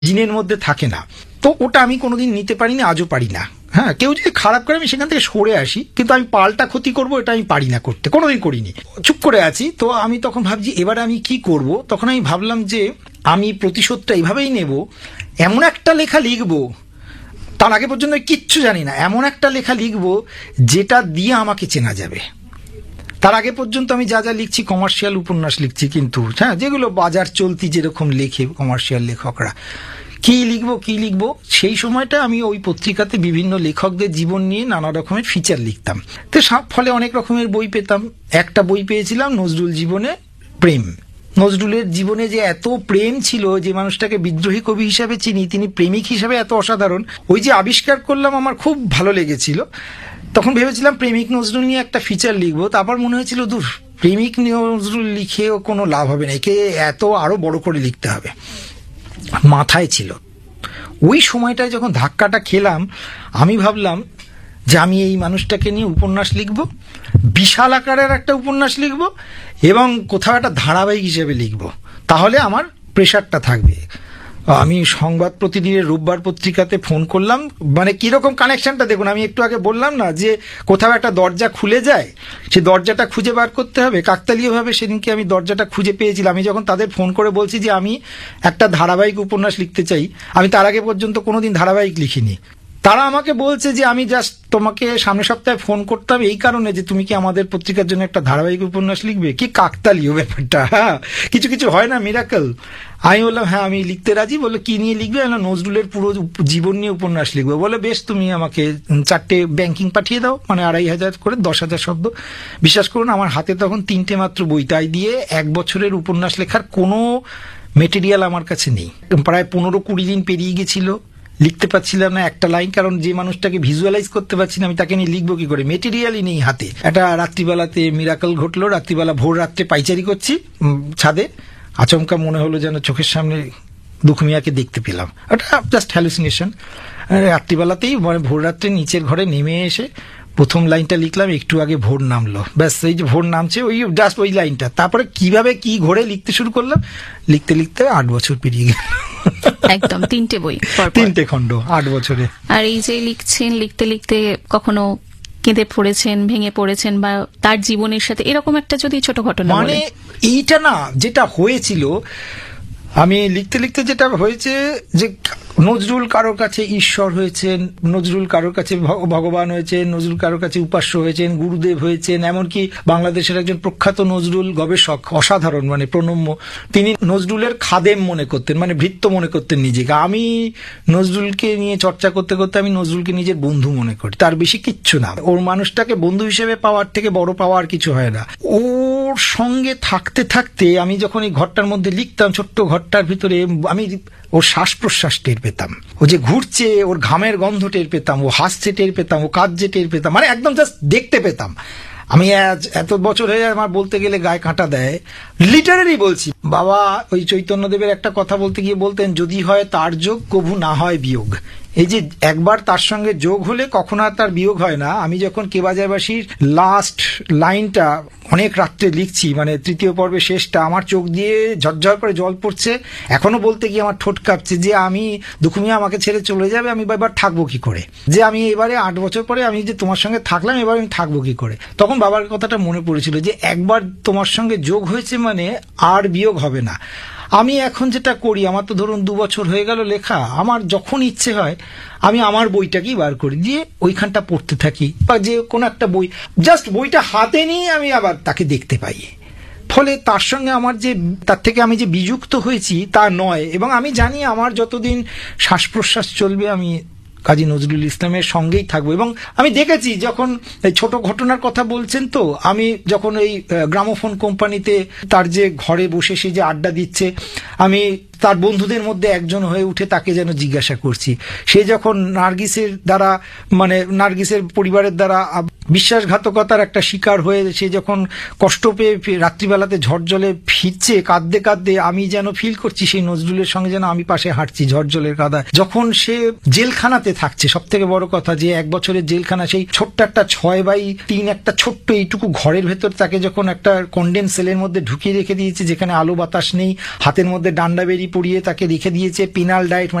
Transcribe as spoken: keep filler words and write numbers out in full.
জিনের মধ্যে থাকে না। তো ওটা আমি কোনোদিন নিতে পারিনি, আজও পারি না। হ্যাঁ, কেউ যদি খারাপ করে আমি সেখান থেকে সরে আসি, কিন্তু আমি পাল্টা ক্ষতি করবো এটা আমি পারি না করতে, কোনোদিন করিনি, চুপ করে আছি। তো আমি তখন ভাবছি এবার আমি কি করব। তখন আমি ভাবলাম যে আমি প্রতিশোধটা এইভাবেই নেব, এমন একটা লেখা লিখবো, তার আগে পর্যন্ত কিচ্ছু জানি না, এমন একটা লেখা লিখবো যেটা দিয়ে আমাকে চেনা যাবে। তার আগে পর্যন্ত আমি যা যা লিখছি কমার্শিয়াল উপন্যাস লিখছি, কিন্তু হ্যাঁ যেগুলো বাজার চলতি যেরকম লেখে কমার্শিয়াল লেখকরা, কি লিখবো কি লিখবো সেই সময়টা আমি ওই পত্রিকাতে বিভিন্ন লেখকদের জীবন নিয়ে নানা রকমের ফিচার লিখতাম। তো ফলে অনেক রকমের বই পেতাম। একটা বই পেয়েছিলাম নজরুল জীবনে প্রেম। নজরুলের জীবনে যে এত প্রেম ছিল, যে মানুষটাকে বিদ্রোহী কবি হিসাবে চিনি, তিনি প্রেমিক হিসাবে এত অসাধারণ, ওই যে আবিষ্কার করলাম আমার খুব ভালো লেগেছিল। তখন ভেবেছিলাম প্রেমিক নজরুল নিয়ে একটা ফিচার লিখবো। তারপর মনে হয়েছিল দূর, প্রেমিক নজরুল লিখেও কোনো লাভ হবে না, একে এত আরো বড় করে লিখতে হবে। মাথায় ছিল। ওই সময়টায় যখন ধাক্কাটা খেলাম, আমি ভাবলাম যে আমি এই মানুষটাকে নিয়ে উপন্যাস লিখব, বিশাল আকারের একটা উপন্যাস লিখব, এবং কোথাও একটা ধারাবাহিক হিসেবে লিখব, তাহলে আমার প্রেশারটা থাকবে। আমি সংবাদ প্রতিদিনের রোববার পত্রিকাতে ফোন করলাম, মানে কিরকম কানেকশনটা দেখুন, আমি একটু আগে বললাম না যে কোথাও একটা দরজা খুলে যায়, সে দরজাটা খুঁজে বার করতে হবে। কাকতালীয়ভাবে সেদিনকে আমি দরজাটা খুঁজে পেয়েছিলাম। আমি যখন তাদের ফোন করে বলছি যে আমি একটা ধারাবাহিক উপন্যাস লিখতে চাই, আমি তার আগে পর্যন্ত কোনোদিন ধারাবাহিক লিখিনি, তারা আমাকে বলছে যে আমি জাস্ট তোমাকে সামনের সপ্তাহে ফোন করতে হবে এই কারণে যে তুমি কি আমাদের পত্রিকার জন্য একটা ধারাবাহিক উপন্যাস লিখবে। কি কাকতালীয় ব্যাপারটা, হ্যাঁ কিছু কিছু হয় না মিরাকল। আমি বললাম হ্যাঁ আমি লিখতে রাজি। বললো কি নিয়ে লিখবে? নজরুলের পুরো জীবন নিয়ে উপন্যাস লিখবে। বলে বেশ, তুমি আমাকে চারটে ব্যাংকিং পাঠিয়ে দাও, মানে আড়াই হাজার করে দশ হাজার শব্দ। বিশ্বাস করুন আমার হাতে তখন তিনটে মাত্র বই, তাই দিয়ে এক বছরের উপন্যাস লেখার কোনো মেটেরিয়াল আমার কাছে নেই। প্রায় পনেরো কুড়ি দিন পেরিয়ে গেছিল, লিখতে পারছিলাম না একটা লাইন, কারণ যে মানুষটাকে ভিজুয়ালাইজ করতে পারছি না আমি তাকে নিয়ে লিখবো কি করে, মেটেরিয়ালই নেই হাতে। একটা রাত্রিবেলাতে মিরাকল ঘটলো, রাত্রিবেলা ভোর রাত্রে পাইচারি করছি ছাদে, আচমকা মনে হলো যেন চোখের সামনে দুখুমিয়াকে দেখতে পেলাম। ওটা জাস্ট হ্যালুসিনেশন। রাত্রিবেলাতেই মানে ভোর রাত্রে নিচের ঘরে নেমে এসে প্রথম লাইনটা লিখলাম, একটু আগে ভোর নামলো, ব্যাস এই যে ভোর নামছে ওই জাস্ট ওই লাইনটা। তারপরে কিভাবে কি ঘরে লিখতে শুরু করলাম, লিখতে লিখতে আট বছর পেরিয়ে গেল। একদম তিনটে বই, তিনটে খণ্ড, আট বছরে। আর এই যে লিখছেন, লিখতে লিখতে কখনো কেঁদে পড়েছেন, ভেঙে পড়েছেন, বা তার জীবনের সাথে এরকম একটা যদি ছোট ঘটনা, মানে এইটা না যেটা হয়েছিল, আমি লিখতে লিখতে যেটা হয়েছে যে নজরুল কারোর কাছে ঈশ্বর হয়েছেন, নজরুল কারোর কাছে ভগবান হয়েছেন, নজরুল কারোর কাছে উপাস্য হয়েছেন, গুরুদেব হয়েছেন, এমনকি বাংলাদেশের একজন প্রখ্যাত নজরুল গবেষক, অসাধারণ মানে প্রণম্য, তিনি নজরুলের খাদেম মনে করতেন, মানে ভৃত্য মনে করতেন নিজেকে। আমি নজরুলকে নিয়ে চর্চা করতে করতে আমি নজরুলকে নিজের বন্ধু মনে করি, তার বেশি কিচ্ছু না। ওর মানুষটাকে বন্ধু হিসেবে পাওয়ার থেকে বড় পাওয়ার কিছু হয় না। ওর সঙ্গে থাকতে থাকতে আমি যখন এই ঘরটার মধ্যে লিখতাম, ছোট্ট ঘরটার ভিতরে আমি ওর শ্বাস প্রশ্বাস টের পেতাম, ও যে ঘুরছে ওর ঘামের গন্ধ টের পেতাম, ও হাসছে টের পেতাম, ও কাঁদছে টের পেতাম, মানে একদম জাস্ট দেখতে পেতাম। আমি এত বছর হয়ে আমার বলতে গেলে গায়ে কাঁটা দেয়, লিটারেলি বলছি। বাবা ওই চৈতন্যদেবের একটা কথা বলতে গিয়ে বলতেন, যদি হয় তার যোগ কভু না হয় বিয়োগ। এই যে একবার তার সঙ্গে যোগ হলে কখনো আর তার বিয়োগ হয় না। আমি যখন কেবাজারবাসীর লাস্ট লাইনটা অনেক রাত্রে লিখছি, মানে তৃতীয় পর্বে শেষটা, আমার চোখ দিয়ে ঝরঝর করে জল পড়ছে, এখনো বলতে গিয়ে আমার ঠোঁট কাঁপছে যে আমি দুখুমিয়া আমাকে ছেড়ে চলে যাবে, আমি এবার থাকবো কি করে, যে আমি এবারে আট বছর পরে আমি যে তোমার সঙ্গে থাকলাম, এবার আমি থাকবো কি করে। তখন বাবার কথাটা মনে পড়েছিল যে একবার তোমার সঙ্গে যোগ হয়েছে মানে আর বিয়োগ হবে না। আমি এখন যেটা করি, আমার তো ধরুন দু বছর হয়ে গেল লেখা, আমার যখন ইচ্ছে হয় আমি আমার বইটাকেই বার করি, দিয়ে ওইখানটা পড়তে থাকি, বা যে কোনো একটা বই জাস্ট বইটা হাতে নিয়ে আমি আবার তাকে দেখতে পাই। ফলে তার সঙ্গে আমার যে, তার থেকে আমি যে বিযুক্ত হয়েছি তা নয়, এবং আমি জানি আমার যতদিন শ্বাস প্রশ্বাস চলবে আমি কাজী নজরুল ইসলামের সঙ্গেই থাকবো। এবং আমি দেখেছি যখন এই ছোট ঘটনার কথা বলছেন, তো আমি যখন এই গ্রামোফোন কোম্পানিতে তার যে ঘরে বসে সে যে আড্ডা দিচ্ছে, আমি তার বন্ধুদের মধ্যে একজন হয়ে উঠে তাকে যেন জিজ্ঞাসা করছি, সে যখন নার্গিসের দ্বারা, মানে নার্গিসের পরিবারের দ্বারা বিশ্বাসঘাতকতার একটা শিকার হয়ে সে যখন কষ্ট পেয়ে ফি- রাত্রিবেলাতে ঝড় জলে ফিরছে কাঁদতে কাঁদতে, আমি যেন ফিল করছি সেই নজরুলের সঙ্গে যেন আমি পাশে হাঁটছি ঝড় জলের কাদা। যখন সে জেলখানাতে থাকছে, সব থেকে বড় কথা যে এক বছরের জেলখানা, সেই ছোট্ট একটা ছয় বাই তিন একটা ছোট্ট এইটুকু ঘরের ভেতর তাকে যখন একটা কন্ডেন্স সেলের মধ্যে ঢুকিয়ে রেখে দিয়েছে, যেখানে আলো বাতাস নেই, হাতের মধ্যে ডান্ডা বেরি পরিয়ে তাকে রেখে দিয়েছে, পেনাল ডায়েট